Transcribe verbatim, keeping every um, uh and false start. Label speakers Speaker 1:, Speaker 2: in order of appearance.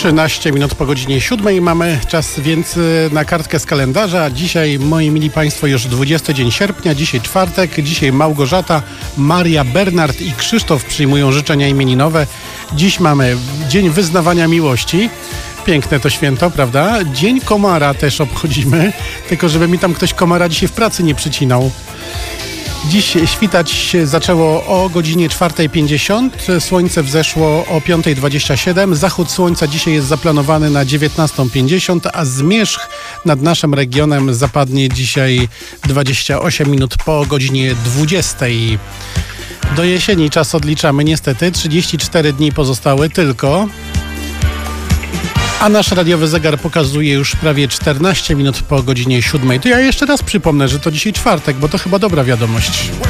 Speaker 1: trzynaście minut po godzinie siódmej mamy czas więc na kartkę z kalendarza. Dzisiaj, moi mili Państwo, już dwudziesty dzień sierpnia, dzisiaj czwartek, dzisiaj Małgorzata, Maria, Bernard i Krzysztof przyjmują życzenia imieninowe. Dziś mamy Dzień Wyznawania Miłości. Piękne to święto, prawda? Dzień komara też obchodzimy, tylko żeby mi tam ktoś komara dzisiaj w pracy nie przycinał. Dziś świtać się zaczęło o godzinie czwarta pięćdziesiąt, słońce wzeszło o piąta dwadzieścia siedem, zachód słońca dzisiaj jest zaplanowany na dziewiętnastą pięćdziesiąt, a zmierzch nad naszym regionem zapadnie dzisiaj dwadzieścia osiem minut po godzinie dwudziestej. Do jesieni czas odliczamy niestety, trzydzieści cztery dni pozostały tylko, a nasz radiowy zegar pokazuje już prawie czternaście minut po godzinie siódmej. To ja jeszcze raz przypomnę, że to dzisiaj czwartek, bo to chyba dobra wiadomość.